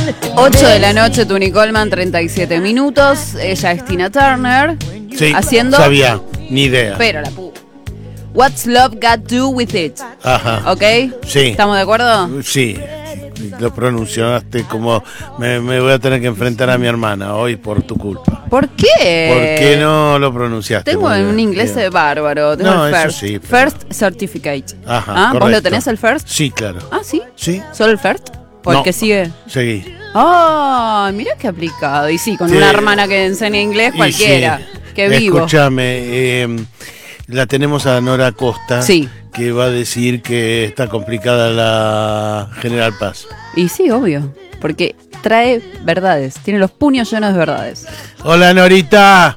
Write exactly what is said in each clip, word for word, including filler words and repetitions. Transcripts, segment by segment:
ocho de la noche, Tuni Coleman, treinta y siete minutos. Ella es Tina Turner. Sí, haciendo. sabía, ni idea. Pero la pu. What's Love Got to Do With It. Ajá. ¿Ok? Sí. ¿Estamos de acuerdo? Sí, lo pronunciaste como me, me voy a tener que enfrentar a mi hermana hoy por tu culpa. ¿Por qué? ¿Por qué no lo pronunciaste? Tengo un inglés bien. bárbaro. Tengo No, el eso first. sí, pero- First certificate. Ajá, ¿Ah? ¿Vos correcto. lo tenés el first? Sí, claro. Ah, ¿sí? ¿Sí? ¿Solo el first? ¿O No. el que sigue? Seguí. ¡Ah! Oh, mirá qué aplicado. Y sí, con Sí. una hermana que enseña inglés Y cualquiera. sí. Qué vivo. Escúchame, eh, la tenemos a Nora Costa, Sí. que va a decir que está complicada la General Paz. Y sí, obvio. Porque trae verdades. Tiene los puños llenos de verdades. Hola, Norita.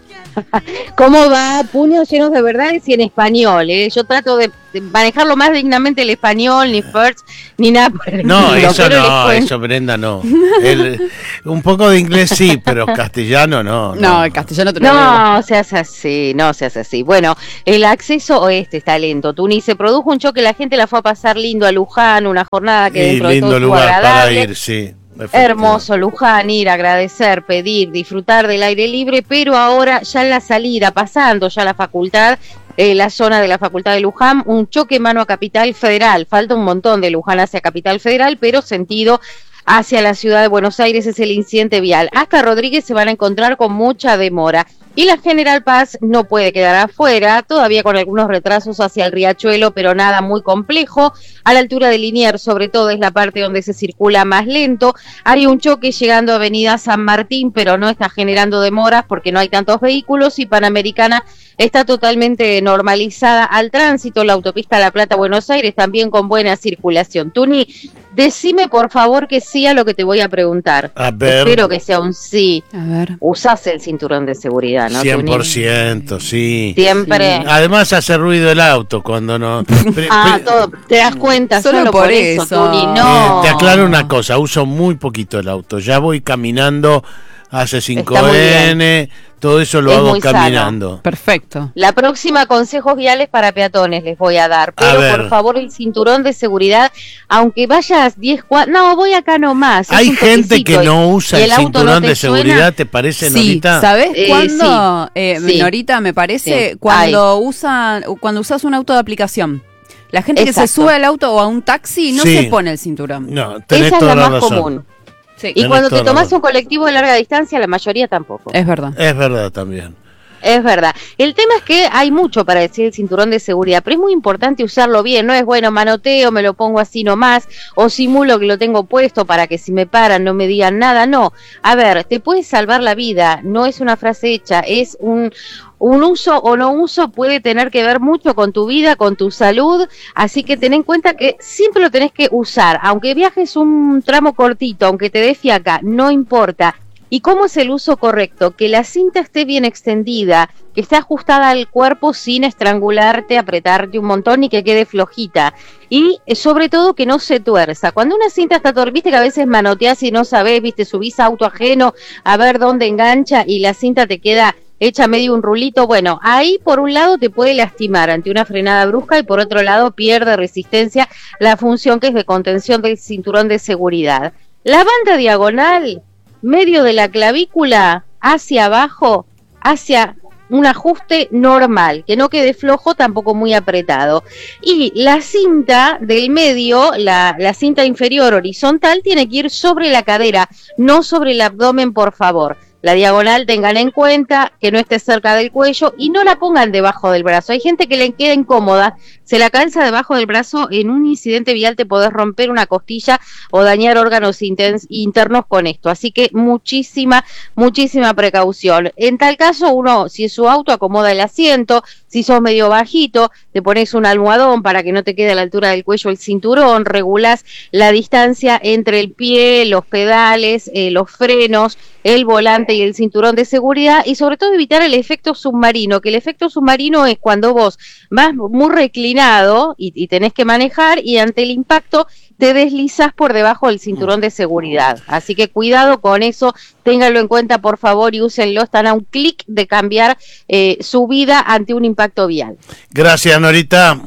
¿Cómo va? Puños llenos de verdades y en español, ¿eh? Yo trato de, de manejarlo más dignamente el español, ni first, ni nada por el No, estilo, eso pero les no, cuento. eso Brenda no. El- un poco de inglés sí, pero castellano no. No, el castellano te lo digo. No seas así, no seas así. Bueno, el acceso oeste está lento. Tuni, se produjo un choque, la gente la fue a pasar lindo a Luján, una jornada que Y dentro de todo lindo estuvo lugar para agradable. ir, sí. Hermoso Luján, ir, agradecer, pedir, disfrutar del aire libre, pero ahora ya en la salida, pasando ya la facultad, eh, la zona de la facultad de Luján, un choque mano a Capital Federal. Falta un montón de Luján hacia Capital Federal, pero sentido hacia la ciudad de Buenos Aires es el incidente vial. Hasta Rodríguez se van a encontrar con mucha demora. Y la General Paz no puede quedar afuera, todavía con algunos retrasos hacia el Riachuelo, pero nada muy complejo. A la altura de Liniers, sobre todo, es la parte donde se circula más lento. Hay un choque llegando a Avenida San Martín, pero no está generando demoras porque no hay tantos vehículos. Y Panamericana está totalmente normalizada al tránsito. La autopista La Plata-Buenos Aires también con buena circulación. Tuni, decime por favor que sí a lo que te voy a preguntar. A ver. Espero que sea un sí. A ver. Usás el cinturón de seguridad, ¿no, cien por Tuni? ciento, sí. Siempre. Sí. Además hace ruido el auto cuando no... Pre- Ah, pre- todo, te das cuenta Solo solo, por por eso, eso. Tuni, Eh, no. te aclaro una cosa, uso muy poquito el auto. Ya voy caminando hace cinco Está muy ene, todo eso lo Es hago muy sano. caminando. Perfecto. La próxima consejos viales para peatones les voy a dar, pero ver. por favor el cinturón de seguridad, aunque vayas diez cuadras, no, voy acá nomás. es Hay un gente toquecito que y- no usa y el, auto cinturón no te de suena. seguridad, ¿te parece, Sí, Norita? ¿sabes Eh, cuándo? Eh, sí. Norita, me parece, Sí. cuando usan, cuando usas un auto de aplicación. La gente que se Exacto. sube al auto o a un taxi no Sí. se pone el cinturón. No, tenés Esa es toda la la más razón. común. Sí, Y Tenés cuando toda te la tomás razón. un colectivo de larga distancia, la mayoría tampoco. es verdad. Es verdad también. Es verdad. El tema es que hay mucho para decir el cinturón de seguridad, pero es muy importante usarlo bien. No es bueno, manoteo, me lo pongo así nomás, o simulo que lo tengo puesto para que si me paran no me digan nada. No. A ver, te puede salvar la vida. No es una frase hecha, es un, un uso o no uso, puede tener que ver mucho con tu vida, con tu salud. Así que ten en cuenta que siempre lo tenés que usar. Aunque viajes un tramo cortito, aunque te dé fiaca, no importa. ¿Y cómo es el uso correcto? Que la cinta esté bien extendida, que esté ajustada al cuerpo sin estrangularte, apretarte un montón y que quede flojita. Y eh, sobre todo que no se tuerza. Cuando una cinta está torcida, viste que a veces manoteás y no sabés, viste, subís a auto ajeno a ver dónde engancha y la cinta te queda hecha medio un rulito. Bueno, ahí por un lado te puede lastimar ante una frenada brusca y por otro lado pierde resistencia la función que es de contención del cinturón de seguridad. La banda diagonal, medio de la clavícula, hacia abajo, hacia un ajuste normal, que no quede flojo, tampoco muy apretado. Y la cinta del medio, la, la cinta inferior horizontal, tiene que ir sobre la cadera, no sobre el abdomen, por favor. La diagonal tengan en cuenta que no esté cerca del cuello y no la pongan debajo del brazo. Hay gente que le queda incómoda, se la calza debajo del brazo, en un incidente vial te podés romper una costilla o dañar órganos intens- internos con esto. Así que muchísima, muchísima precaución. En tal caso, uno, si es su auto, acomoda el asiento. Si sos medio bajito, te pones un almohadón para que no te quede a la altura del cuello el cinturón, regulás la distancia entre el pie, los pedales, eh, los frenos, el volante y el cinturón de seguridad, y sobre todo evitar el efecto submarino, que el efecto submarino es cuando vos vas muy reclinado y, y tenés que manejar y ante el impacto te deslizás por debajo del cinturón de seguridad. Así que cuidado con eso, ténganlo en cuenta por favor y úsenlo, están a un clic de cambiar eh, su vida ante un impacto vial. Gracias, Norita.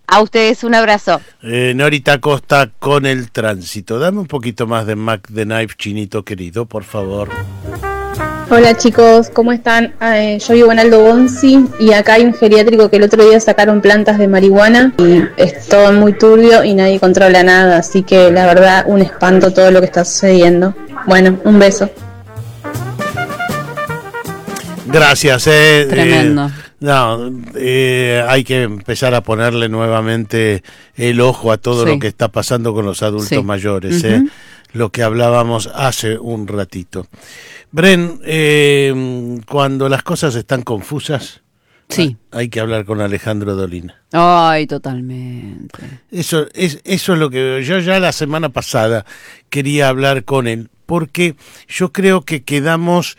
A ustedes un abrazo. Eh, Norita Costa con el tránsito. Dame un poquito más de Mac the Knife, Chinito querido, por favor. Hola chicos, ¿cómo están? Eh, yo vivo en Aldo Bonzi y acá hay un geriátrico que el otro día sacaron plantas de marihuana y es todo muy turbio y nadie controla nada, así que la verdad un espanto todo lo que está sucediendo. Bueno, un beso. Gracias. Eh, Tremendo. Eh, no, eh, hay que empezar a ponerle nuevamente el ojo a todo Sí. lo que está pasando con los adultos Sí. mayores, Uh-huh. eh, lo que hablábamos hace un ratito. Bren, eh, cuando las cosas están confusas, Sí. hay que hablar con Alejandro Dolina. Ay, totalmente. Eso es, eso es lo que yo ya la semana pasada quería hablar con él, porque yo creo que quedamos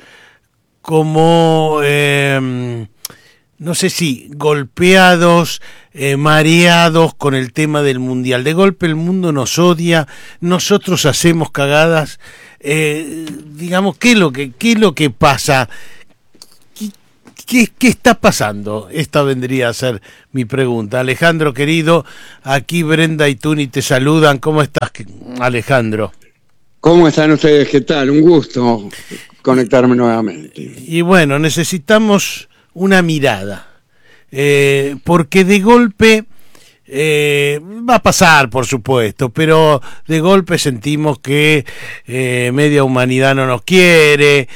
como, eh, no sé si golpeados, eh, mareados con el tema del mundial. De golpe el mundo nos odia, nosotros hacemos cagadas. Eh, digamos, ¿qué es lo que, qué es lo que pasa? ¿Qué, qué, qué está pasando? Esta vendría a ser mi pregunta. Alejandro, querido, aquí Brenda y Tuni te saludan. ¿Cómo estás, Alejandro? ¿Cómo están ustedes? ¿Qué tal? Un gusto conectarme nuevamente. Y bueno, necesitamos una mirada, eh, porque de golpe... Eh, va a pasar, por supuesto, pero de golpe sentimos que eh, media humanidad no nos quiere,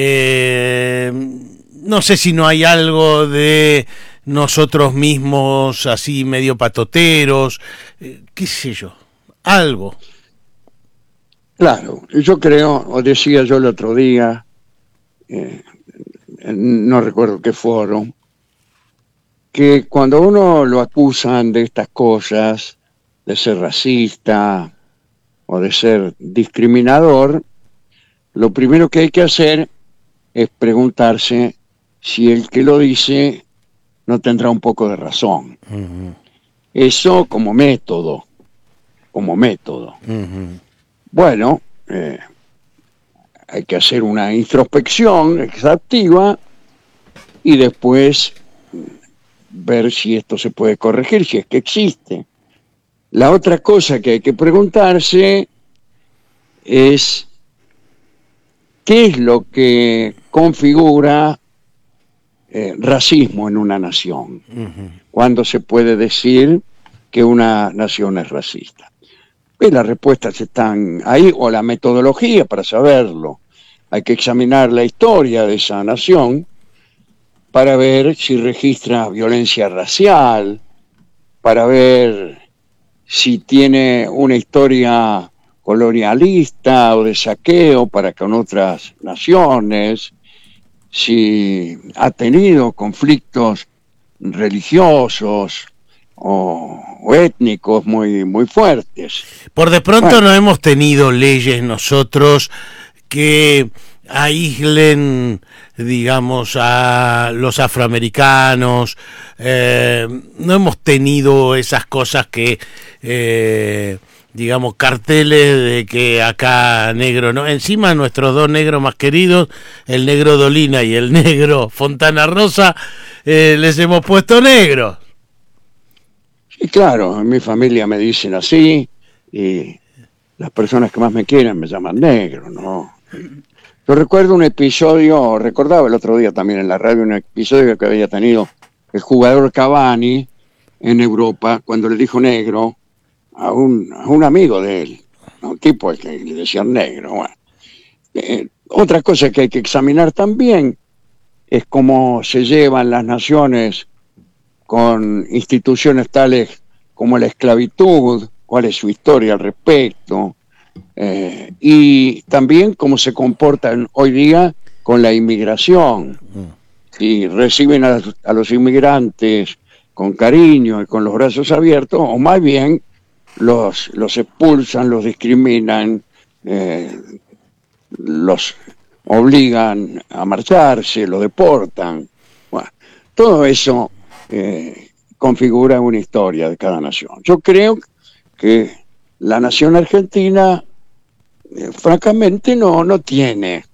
eh, no sé si no hay algo de nosotros mismos así medio patoteros, eh, qué sé yo, algo. Claro, yo creo, o decía yo el otro día, eh, no recuerdo qué foro, que cuando uno lo acusan de estas cosas, de ser racista o de ser discriminador, lo primero que hay que hacer es preguntarse si el que lo dice no tendrá un poco de razón. Uh-huh. Eso como método, como método. Uh-huh. Bueno, eh, hay que hacer una introspección exhaustiva y después ver si esto se puede corregir, si es que existe. La otra cosa que hay que preguntarse es qué es lo que configura eh, racismo en una nación. Uh-huh. ¿Cuándo se puede decir que una nación es racista? Y las respuestas están ahí, o la metodología para saberlo. Hay que examinar la historia de esa nación para ver si registra violencia racial, para ver si tiene una historia colonialista o de saqueo para con otras naciones, si ha tenido conflictos religiosos o, o étnicos muy, muy fuertes. Por de pronto bueno. no hemos tenido leyes nosotros que aíslen, digamos, a los afroamericanos, eh, no hemos tenido esas cosas que, eh, digamos, carteles de que acá negro, ¿no? Encima nuestros dos negros más queridos, el negro Dolina y el negro Fontana Rosa, eh, les hemos puesto negros. Y claro, en mi familia me dicen así, y las personas que más me quieren me llaman negro, ¿no? Yo recuerdo un episodio, recordaba el otro día también en la radio, un episodio que había tenido el jugador Cavani en Europa, cuando le dijo negro a un, a un amigo de él, un tipo al que le decían negro. Bueno. Eh, otra cosa que hay que examinar también es cómo se llevan las naciones con instituciones tales como la esclavitud, cuál es su historia al respecto, eh, y también cómo se comportan hoy día con la inmigración. Si reciben a, a los inmigrantes con cariño y con los brazos abiertos, o más bien los, los expulsan, los discriminan, eh, los obligan a marcharse, los deportan. Bueno, todo eso eh, configura una historia de cada nación. Yo creo que la nación argentina, eh, francamente, no, no tiene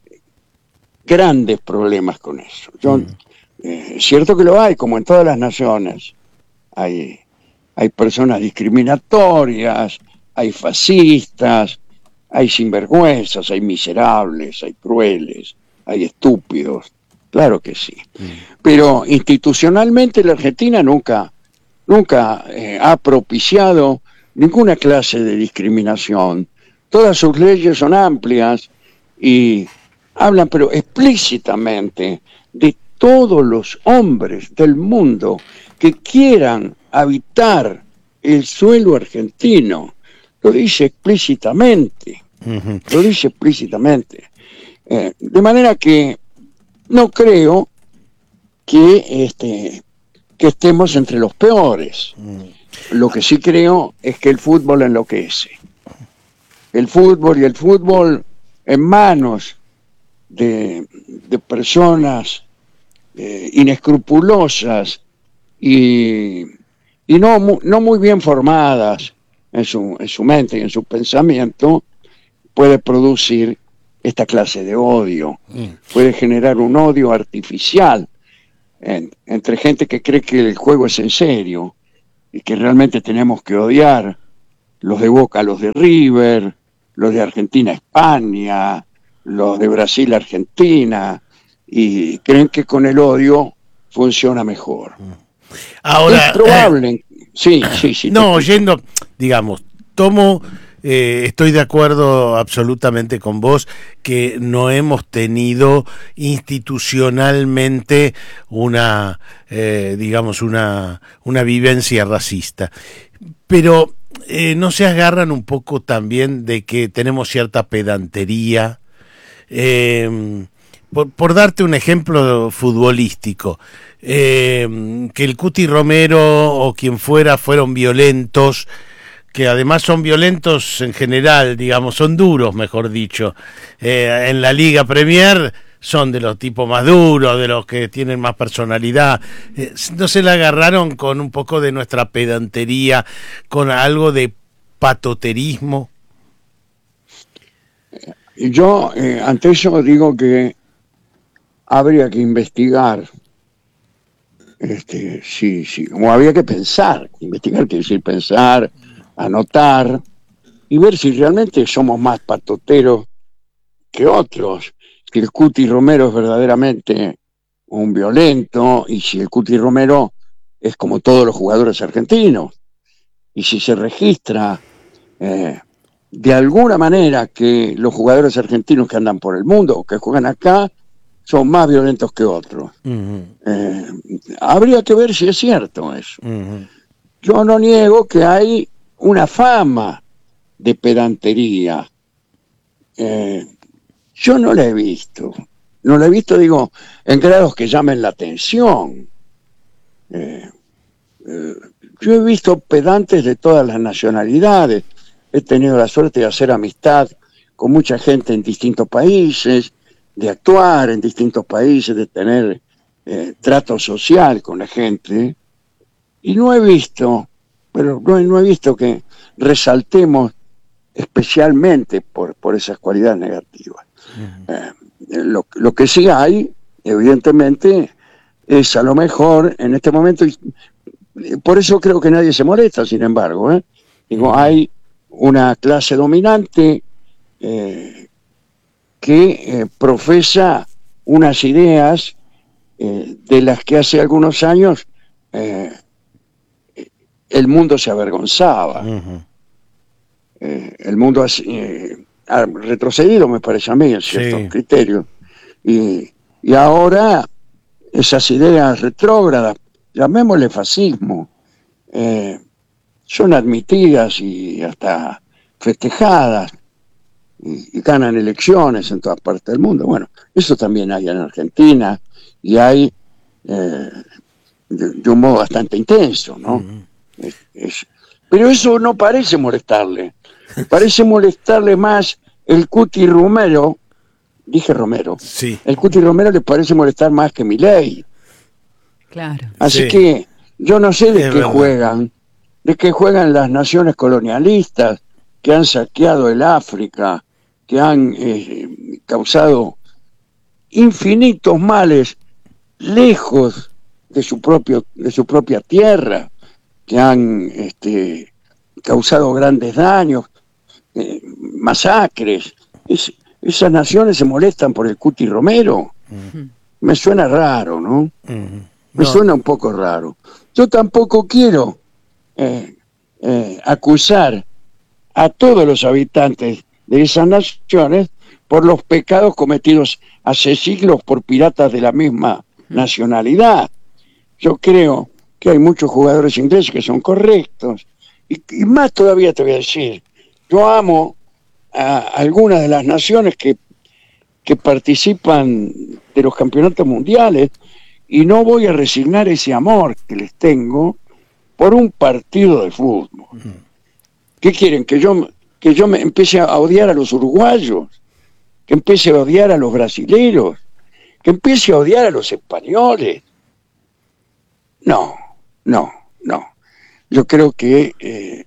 grandes problemas con eso. Yo, eh, es cierto que lo hay, como en todas las naciones. Hay, hay personas discriminatorias, hay fascistas, hay sinvergüenzas, hay miserables, hay crueles, hay estúpidos, claro que sí. Pero institucionalmente la Argentina nunca, nunca eh, ha propiciado ninguna clase de discriminación. Todas sus leyes son amplias y hablan, pero explícitamente, de todos los hombres del mundo que quieran habitar el suelo argentino. Lo dice explícitamente, uh-huh. lo dice explícitamente. Eh, de manera que no creo que, este, que estemos entre los peores. Uh-huh. Lo que sí creo es que el fútbol enloquece. El fútbol y el fútbol en manos de, de personas eh, inescrupulosas y, y no, no muy bien formadas en su, en su mente y en su pensamiento, puede producir esta clase de odio, mm. puede generar un odio artificial en, entre gente que cree que el juego es en serio y que realmente tenemos que odiar los de Boca, los de River, los de Argentina, España, los de Brasil, Argentina, y creen que con el odio funciona mejor. Ahora, es probable. Eh, sí, sí, sí. No, yendo, digamos, tomo, eh, estoy de acuerdo absolutamente con vos que no hemos tenido institucionalmente una, eh, digamos, una, una vivencia racista. Pero eh, no se agarran un poco también de que tenemos cierta pedantería. Eh, por, por darte un ejemplo futbolístico, eh, que el Cuti Romero o quien fuera fueron violentos, que además son violentos en general, digamos, son duros, mejor dicho. Eh, en la Liga Premier son de los tipos más duros, de los que tienen más personalidad. Eh, no se la agarraron con un poco de nuestra pedantería, con algo de patoterismo. Yo, eh, ante eso digo que habría que investigar, este, sí, sí, o habría que pensar, investigar quiere decir pensar, anotar, y ver si realmente somos más patoteros que otros, que el Cuti Romero es verdaderamente un violento, y si el Cuti Romero es como todos los jugadores argentinos, y si se registra eh, de alguna manera que los jugadores argentinos que andan por el mundo o que juegan acá son más violentos que otros. Uh-huh. Eh, habría que ver si es cierto eso. Uh-huh. Yo no niego que hay una fama de pedantería. Eh, yo no la he visto. No la he visto, digo, en grados que llamen la atención. Eh, eh, yo he visto pedantes de todas las nacionalidades. He tenido la suerte de hacer amistad con mucha gente en distintos países, de actuar en distintos países, de tener eh, trato social con la gente, y no he visto, pero no, no he visto que resaltemos especialmente por, por esas cualidades negativas. Uh-huh. Eh, lo, lo que sí hay, evidentemente, es a lo mejor en este momento, y por eso creo que nadie se molesta, sin embargo, ¿eh? Digo, hay una clase dominante eh, que eh, profesa unas ideas eh, de las que hace algunos años eh, el mundo se avergonzaba. Uh-huh. Eh, el mundo ha, eh, ha retrocedido, me parece a mí, en ciertos sí. criterios. Y, y ahora esas ideas retrógradas, llamémosle fascismo, eh, son admitidas y hasta festejadas. Y, y ganan elecciones en todas partes del mundo. Bueno, eso también hay en Argentina y hay eh, de, de un modo bastante intenso, ¿no? Uh-huh. Es, es, pero eso no parece molestarle. Parece molestarle más el Cuti Romero, dije Romero, sí. El Cuti Romero le parece molestar más que Milei. Claro. Así sí. que yo no sé de es qué verdad. juegan, de qué juegan las naciones colonialistas que han saqueado el África, que han eh, causado infinitos males lejos de su propio de su propia tierra, que han este, causado grandes daños, eh, masacres. Es, esas naciones se molestan por el Cuti Romero. Uh-huh. Me suena raro, ¿no? Uh-huh. Me no. suena un poco raro. Yo tampoco quiero eh, eh, acusar a todos los habitantes de esas naciones por los pecados cometidos hace siglos por piratas de la misma nacionalidad. Yo creo que hay muchos jugadores ingleses que son correctos. Y, y más todavía te voy a decir, yo amo a algunas de las naciones que, que participan de los campeonatos mundiales y no voy a resignar ese amor que les tengo por un partido de fútbol. ¿Qué quieren? ¿Que yo, que yo me empiece a odiar a los uruguayos? ¿Que empiece a odiar a los brasileños? ¿Que empiece a odiar a los españoles? No, no, no. Yo creo que... Eh,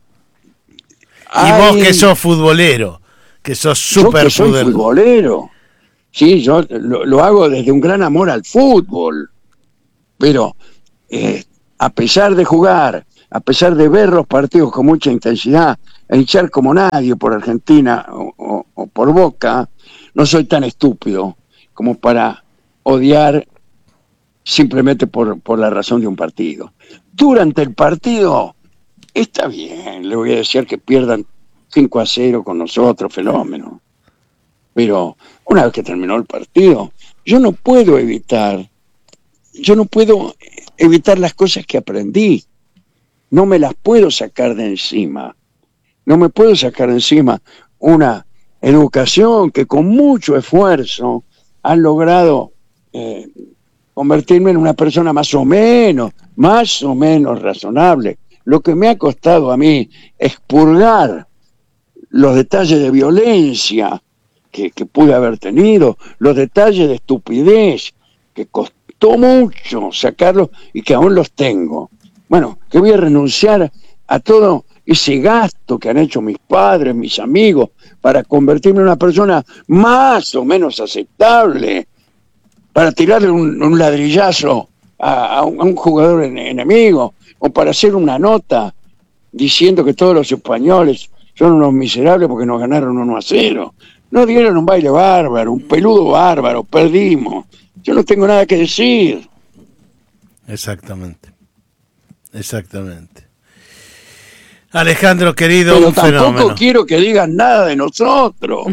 y vos que sos futbolero, que sos súper futbolero. futbolero. Sí, yo lo, lo hago desde un gran amor al fútbol. Pero eh, a pesar de jugar, a pesar de ver los partidos con mucha intensidad, e hinchar como nadie por Argentina o, o, o por Boca, no soy tan estúpido como para odiar simplemente por, por la razón de un partido. Durante el partido, está bien, le voy a decir que pierdan cinco a cero con nosotros, fenómeno. Pero una vez que terminó el partido, yo no puedo evitar, yo no puedo evitar las cosas que aprendí. No me las puedo sacar de encima. No me puedo sacar de encima una educación que con mucho esfuerzo han logrado eh, convertirme en una persona más o menos, más o menos razonable. Lo que me ha costado a mí expurgar los detalles de violencia que, que pude haber tenido, los detalles de estupidez que costó mucho sacarlos y que aún los tengo. Bueno, que voy a renunciar a todo ese gasto que han hecho mis padres, mis amigos, para convertirme en una persona más o menos aceptable, para tirarle un, un ladrillazo a, a, un, a un jugador en, enemigo, o para hacer una nota diciendo que todos los españoles son unos miserables porque nos ganaron uno a cero. Nos dieron un baile bárbaro, un peludo bárbaro, perdimos. Yo no tengo nada que decir. Exactamente. Exactamente. Alejandro, querido, pero un tampoco fenómeno. Quiero que digan nada de nosotros.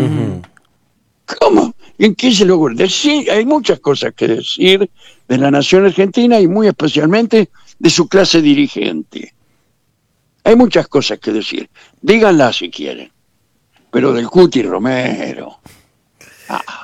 ¿Cómo? ¿En qué se lo decir? Hay muchas cosas que decir de la nación argentina y muy especialmente de su clase dirigente. Hay muchas cosas que decir. Díganlas si quieren. Pero del Cuti Romero. Ah.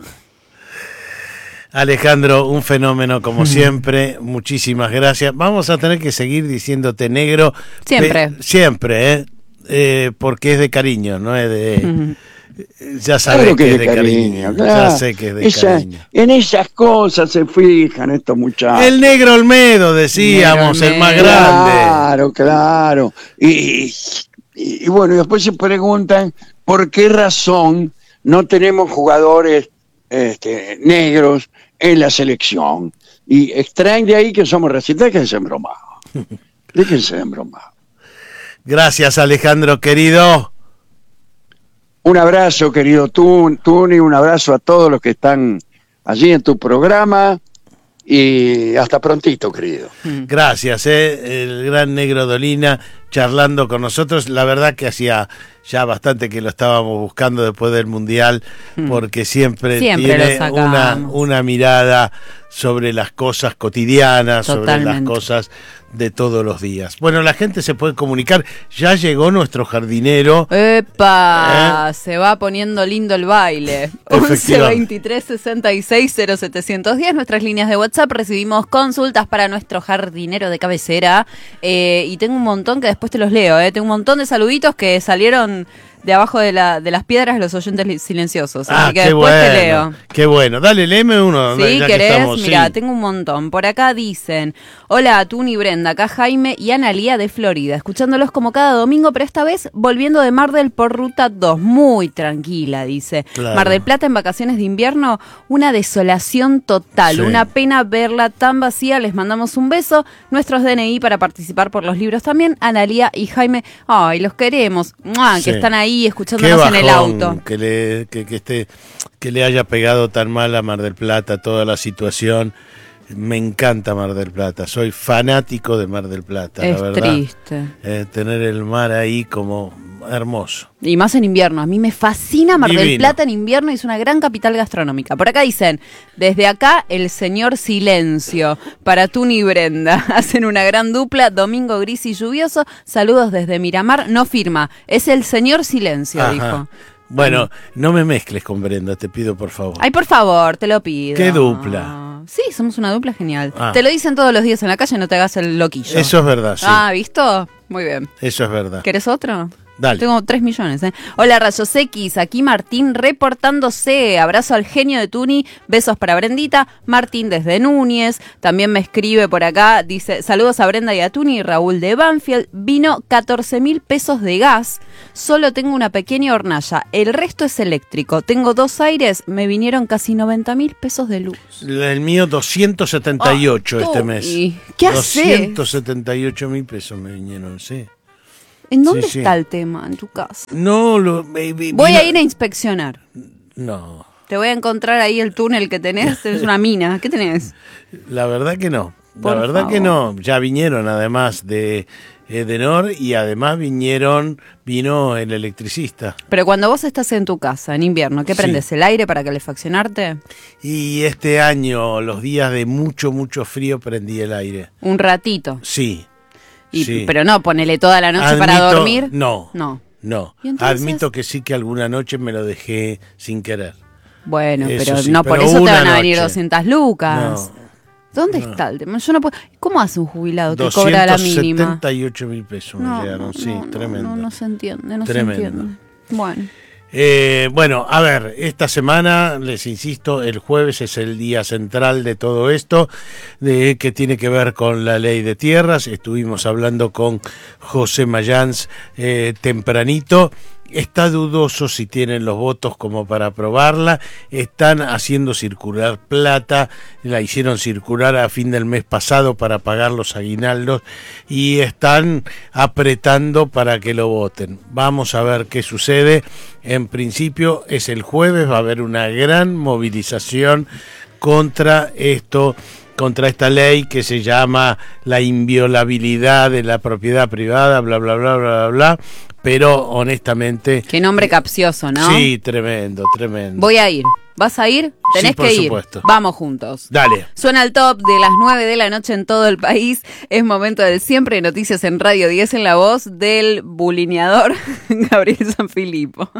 Alejandro, un fenómeno como siempre, muchísimas gracias. Vamos a tener que seguir diciéndote negro. Siempre. Pe- siempre, ¿eh? Eh, porque es de cariño, no es de... Ya sabes Claro que, que es de cariño. cariño. Ya sé que es de Esa, cariño. En esas cosas se fijan estos muchachos. El negro Olmedo, decíamos, Negro el más Olmedo. grande. Claro, claro. Y, y, y bueno, y después se preguntan por qué razón no tenemos jugadores este, negros en la selección. Y extraen de ahí que somos racistas. Déjense embromar. Déjense embromar. Gracias, Alejandro, querido. Un abrazo, querido Tuni, un abrazo a todos los que están allí en tu programa y hasta prontito, querido. Gracias, eh, el gran negro Dolina charlando con nosotros. La verdad que hacía ya bastante que lo estábamos buscando después del Mundial, porque siempre, Siempre tiene una, una mirada sobre las cosas cotidianas, Totalmente. sobre las cosas de todos los días. Bueno, la gente se puede comunicar. Ya llegó nuestro jardinero. ¡Epa! ¿Eh? Se va poniendo lindo el baile. once veintitrés sesenta y seis cero setecientos diez, nuestras líneas de WhatsApp. Recibimos consultas para nuestro jardinero de cabecera. Eh, y tengo un montón que después te los leo. Eh. Tengo un montón de saluditos que salieron de abajo de, la, de las piedras los oyentes silenciosos. Así Ah, que qué después bueno, te leo. qué bueno. Dale, léeme uno. Sí, ya que ¿querés? estamos, Mira, sí. tengo un montón. Por acá dicen, hola, Tuni y Brenda, acá Jaime y Analía de Florida, escuchándolos como cada domingo, pero esta vez volviendo de Mar del por ruta dos, muy tranquila, dice. Claro. Mar del Plata en vacaciones de invierno, una desolación total, Sí. una pena verla tan vacía, les mandamos un beso, nuestros D N I para participar por los libros también, Analía y Jaime, ay, los queremos, ¡mua! Que Sí. están ahí Qué escuchándonos en el bajón auto. Que le, que, que esté, que le haya pegado tan mal a Mar del Plata toda la situación. Me encanta Mar del Plata, soy fanático de Mar del Plata, Es la verdad. triste. Eh, tener el mar ahí como hermoso. Y más en invierno. A mí me fascina Mar del Divino. Plata en invierno y es una gran capital gastronómica. Por acá dicen, desde acá el señor Silencio. Para Tuni y Brenda. Hacen una gran dupla, domingo gris y lluvioso. Saludos desde Miramar. No firma, es el señor Silencio, Ajá. dijo. Bueno, no me mezcles con Brenda, te pido por favor. Ay, por favor, te lo pido. ¿Qué dupla? Sí, somos una dupla genial. Ah. Te lo dicen todos los días en la calle, no te hagas el loquillo. Eso es verdad, sí. Ah, ¿visto? Muy bien. Eso es verdad. ¿Querés otro? Dale. Tengo tres millones, ¿eh? Hola, Rayos X, aquí Martín reportándose. Abrazo al genio de Tuni, besos para Brendita. Martín desde Núñez, también me escribe por acá, dice, saludos a Brenda y a Tuni. Raúl de Banfield, vino catorce mil pesos de gas, solo tengo una pequeña hornalla, el resto es eléctrico. Tengo dos aires, me vinieron casi noventa mil pesos de luz. El mío doscientos setenta y ocho Ah, este Tuni, mes. ¿qué haces? doscientos setenta y ocho mil pesos me vinieron, sí. ¿En dónde Sí, sí. está el tema? En tu casa. No, lo... me- me- Voy a vino- ir a inspeccionar. No, Te voy a encontrar ahí el túnel que tenés, es una mina. ¿Qué tenés? la verdad que no. Por la verdad favor. que no. Ya vinieron además de Edenor y además vinieron, vino el electricista. Pero cuando vos estás en tu casa, en invierno, ¿qué Sí. prendes? ¿El aire para calefaccionarte? Y este año, los días de mucho, mucho frío, prendí el aire. Un ratito. Sí. Y, sí. Pero no, ponele toda la noche para Admito- dormir. No. No. No. ¿Y entonces? Admito que sí que alguna noche me lo dejé sin querer. Bueno, Eso pero sí, no por pero eso te una van a venir noche. doscientas lucas. No. ¿Dónde no. está el tema? Yo no puedo. ¿Cómo hace un jubilado que cobra la mínima? doscientos setenta y ocho mil pesos No, me llegaron, no, sí, no, tremendo. No, no se entiende, no Tremendo. se entiende. Bueno. Eh, bueno, a ver, esta semana, les insisto, el jueves es el día central de todo esto, de que tiene que ver con la ley de tierras. Estuvimos hablando con José Mayans eh, tempranito. Está dudoso si tienen los votos como para aprobarla. Están haciendo circular plata, la hicieron circular a fin del mes pasado para pagar los aguinaldos y están apretando para que lo voten. Vamos a ver qué sucede. En principio es el jueves, va a haber una gran movilización contra esto, contra esta ley que se llama la inviolabilidad de la propiedad privada, bla, bla, bla, bla, bla, bla. Pero honestamente... Qué nombre capcioso, ¿no? Sí, tremendo, tremendo. Voy a ir. ¿Vas a ir? Tenés Sí, por que ir. supuesto. Vamos juntos. Dale. Suena el top de las nueve de la noche en todo el país. Es momento del siempre de noticias en Radio diez en la voz del bulineador Gabriel Sanfilippo.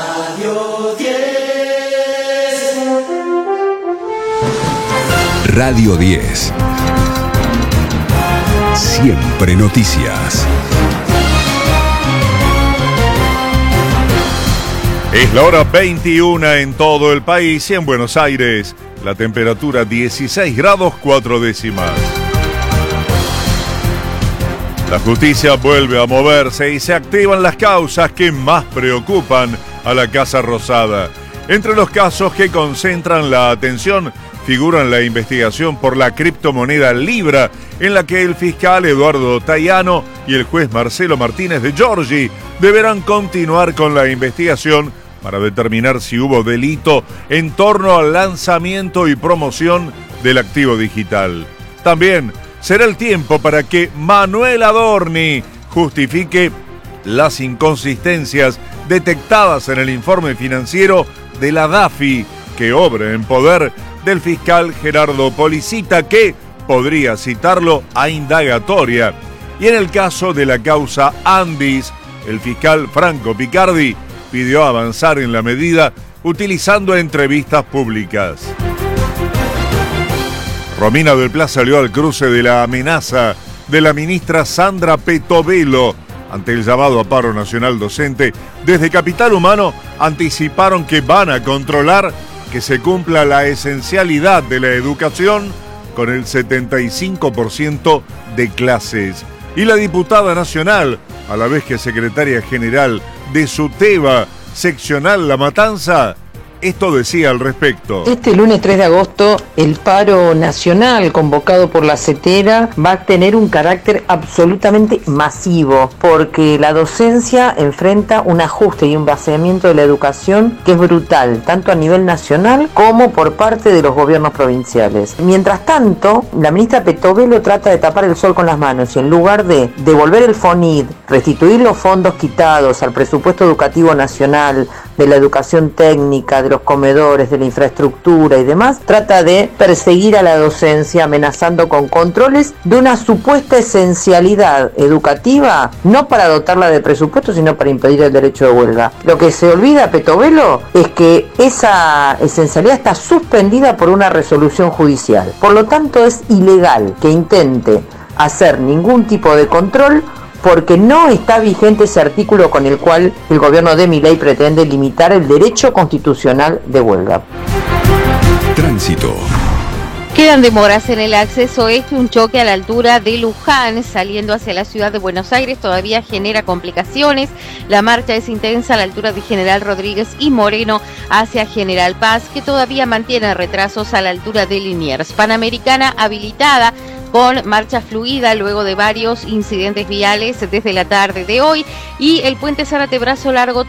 Radio diez. Siempre noticias. Es la hora veintiuna en todo el país y en Buenos Aires. La temperatura dieciséis grados cuatro décimas. La justicia vuelve a moverse y se activan las causas que más preocupan a la Casa Rosada. Entre los casos que concentran la atención figuran la investigación por la criptomoneda Libra, en la que el fiscal Eduardo Taiano y el juez Marcelo Martínez de Giorgi deberán continuar con la investigación para determinar si hubo delito en torno al lanzamiento y promoción del activo digital. También será el tiempo para que Manuel Adorni justifique las inconsistencias detectadas en el informe financiero de la DAFI, que obra en poder del fiscal Gerardo Policita, que podría citarlo a indagatoria. Y en el caso de la causa Andis, el fiscal Franco Picardi pidió avanzar en la medida utilizando entrevistas públicas. Romina del Pla salió al cruce de la amenaza de la ministra Sandra Petovelo ante el llamado a paro nacional docente, desde Capital Humano anticiparon que van a controlar que se cumpla la esencialidad de la educación con el setenta y cinco por ciento de clases. Y la diputada nacional, a la vez que secretaria general de SUTEBA, seccional La Matanza, esto decía al respecto. Este lunes tres de agosto, el paro nacional convocado por la CETERA va a tener un carácter absolutamente masivo, porque la docencia enfrenta un ajuste y un vaciamiento de la educación que es brutal, tanto a nivel nacional como por parte de los gobiernos provinciales. Mientras tanto, la ministra Petovelo trata de tapar el sol con las manos y en lugar de devolver el FONID, restituir los fondos quitados al presupuesto educativo nacional, de la educación técnica, de los comedores, de la infraestructura y demás, trata de perseguir a la docencia amenazando con controles de una supuesta esencialidad educativa, no para dotarla de presupuesto, sino para impedir el derecho de huelga. Lo que se olvida, Petovelo, es que esa esencialidad está suspendida por una resolución judicial. Por lo tanto, es ilegal que intente hacer ningún tipo de control, porque no está vigente ese artículo con el cual el gobierno de Milei pretende limitar el derecho constitucional de huelga. Tránsito. Quedan demoras en el acceso este, un choque a la altura de Luján, saliendo hacia la ciudad de Buenos Aires, todavía genera complicaciones. La marcha es intensa a la altura de General Rodríguez y Moreno hacia General Paz, que todavía mantiene retrasos a la altura de Liniers. Panamericana habilitada con marcha fluida luego de varios incidentes viales desde la tarde de hoy, y el puente Zárate Brazo Largo